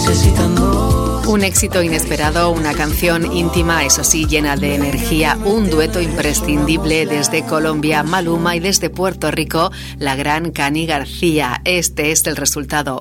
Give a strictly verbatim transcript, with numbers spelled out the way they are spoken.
necesitando. Un éxito inesperado, una canción íntima, eso sí, llena de energía, un dueto imprescindible desde Colombia, Maluma, y desde Puerto Rico, la gran Cani García. Este es el resultado.